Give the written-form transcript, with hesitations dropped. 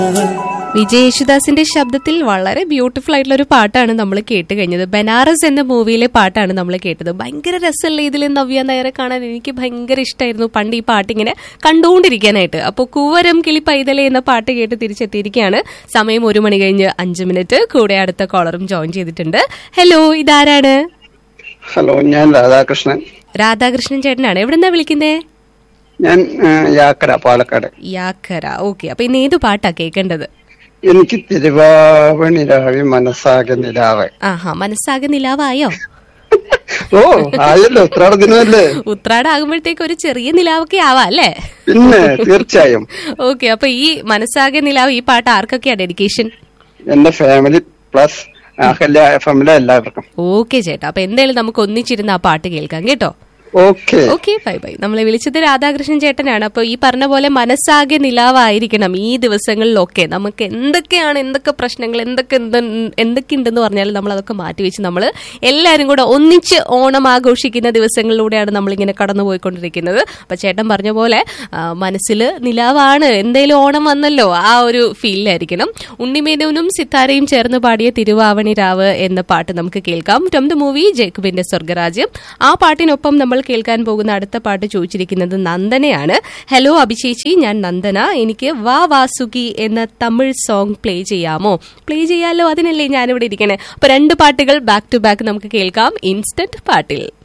വിജയ് യേശുദാസിന്റെ ശബ്ദത്തിൽ വളരെ ബ്യൂട്ടിഫുൾ ആയിട്ടുള്ള ഒരു പാട്ടാണ് നമ്മൾ കേട്ട് കഴിഞ്ഞത്. ബനാറസ് എന്ന മൂവിയിലെ പാട്ടാണ് നമ്മൾ കേട്ടത്. ഭയങ്കര രസമല്ലേ ഇതിൽ നവ്യ നായരെ കാണാൻ? എനിക്ക് ഭയങ്കര ഇഷ്ടമായിരുന്നു പണ്ട് ഈ പാട്ടിങ്ങനെ കണ്ടുകൊണ്ടിരിക്കാനായിട്ട്. അപ്പോൾ കൂവരം കിളി പൈതലേ എന്ന പാട്ട് കേട്ട് തിരിച്ചെത്തിയിരിക്കുകയാണ്. സമയം 1 മണി കഴിഞ്ഞ് 5 മിനിറ്റ്. കൂടെ അടുത്ത കോളറും ജോയിൻ ചെയ്തിട്ടുണ്ട്. ഹലോ, ഇതാരാണ്? ഹലോ, ഞാൻ രാധാകൃഷ്ണൻ. രാധാകൃഷ്ണൻ ചേട്ടനാണ്. എവിടെന്നാ വിളിക്കുന്നേ? ഞാൻ യാക്കര, പാലക്കാട്. യാക്കര, ഓക്കെ. അപ്പൊ ഇന്ന് ഏത് പാട്ടാ കേൾക്കേണ്ടത്? എനിക്ക് തിരുവാവണിരാവി മനസ്സാകെ നിലാവ്. ആഹാ, മനസ്സാകെ നിലാവായോ? ഓ, ആയല്ലോ, ഉത്രാട ദിനമല്ലേ? ഉത്രാടാകുമ്പോഴത്തേക്ക് ഒരു ചെറിയ നിലാവൊക്കെ ആവാ അല്ലേ? പിന്നെ തീർച്ചയായും. ഓക്കെ, അപ്പൊ ഈ മനസ്സാകെ നിലാവ് ഈ പാട്ട് ആർക്കൊക്കെയാ ഡെഡിക്കേഷൻ? എന്റെ ഫാമിലി പ്ലസ് ഫാമിലി എല്ലാവർക്കും. ഓക്കെ ചേട്ടാ, അപ്പൊ എന്തായാലും നമുക്ക് ഒന്നിച്ചിരുന്ന് ആ പാട്ട് കേൾക്കാം കേട്ടോ. Okay, bye bye. നമ്മളെ വിളിച്ചത് രാധാകൃഷ്ണൻ ചേട്ടനാണ്. അപ്പൊ ഈ പറഞ്ഞ പോലെ മനസ്സാകെ നിലാവായിരിക്കണം ഈ ദിവസങ്ങളിലൊക്കെ. നമുക്ക് എന്തൊക്കെ പ്രശ്നങ്ങൾ എന്തൊക്കെ ഉണ്ടെന്ന് പറഞ്ഞാലും നമ്മൾ അതൊക്കെ മാറ്റിവെച്ച് നമ്മൾ എല്ലാവരും കൂടെ ഒന്നിച്ച് ഓണം ആഘോഷിക്കുന്ന ദിവസങ്ങളിലൂടെയാണ് നമ്മളിങ്ങനെ കടന്നുപോയിക്കൊണ്ടിരിക്കുന്നത്. അപ്പൊ ചേട്ടൻ പറഞ്ഞ പോലെ മനസ്സിൽ നിലാവാണ്, എന്തായാലും ഓണം വന്നല്ലോ, ആ ഒരു ഫീലിലായിരിക്കണം. ഉണ്ണിമേനോനും സിത്താരയും ചേർന്ന് പാടിയ തിരുവാവണി രാവ് എന്ന പാട്ട് നമുക്ക് കേൾക്കാം. ഫ്രം ദ മൂവി ജേക്കബിന്റെ സ്വർഗരാജ്യം. ആ പാട്ടിനൊപ്പം നമ്മൾ കേൾക്കാൻ പോകുന്ന അടുത്ത പാട്ട് ചോദിച്ചിരിക്കുന്നത് നന്ദനയാണ്. ഹലോ അഭിചേച്ചി, ഞാൻ നന്ദന. എനിക്ക് വാ വാസുകി എന്ന തമിഴ് സോങ് പ്ലേ ചെയ്യാമോ? പ്ലേ ചെയ്യാലോ, അതിനല്ലേ ഞാനിവിടെ ഇരിക്കണേ. അപ്പൊ 2 പാട്ടുകൾ ബാക്ക് ടു ബാക്ക് നമുക്ക് കേൾക്കാം ഇൻസ്റ്റന്റ് പാട്ടിൽ.